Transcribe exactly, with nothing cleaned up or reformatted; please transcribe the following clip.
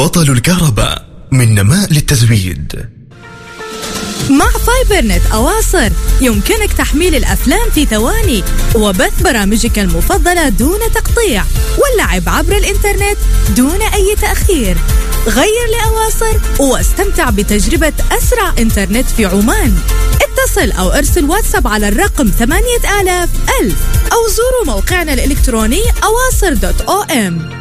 بطل الكهرباء من نماء للتزويد. مع فايبر نت أواصر يمكنك تحميل الأفلام في ثواني وبث برامجك المفضلة دون تقطيع واللعب عبر الإنترنت دون أي تأخير. غير لأواصر واستمتع بتجربة أسرع إنترنت في عمان. اتصل أو ارسل واتساب على الرقم ثمانية آلاف ألف أو زوروا موقعنا الإلكتروني أواصر دوت أو إم.